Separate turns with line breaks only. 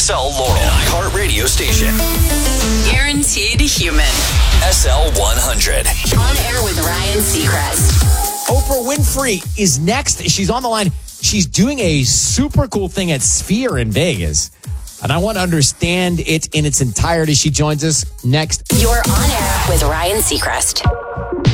SL Laurel, an iHeart radio station.
Guaranteed human.
SL 100.
On air with Ryan Seacrest.
Oprah Winfrey is next. She's on the line. She's doing a super cool thing at Sphere in Vegas. And I want to understand it in its entirety. She joins us next.
You're on air with Ryan Seacrest.